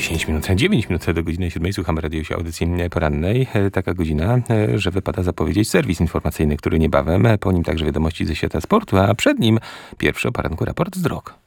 10 minut, 9 minut do godziny 7. Słuchamy radiowej audycji porannej. Taka godzina, że wypada zapowiedzieć serwis informacyjny, który niebawem, po nim także wiadomości ze świata sportu, a przed nim pierwszy o poranku raport z dróg.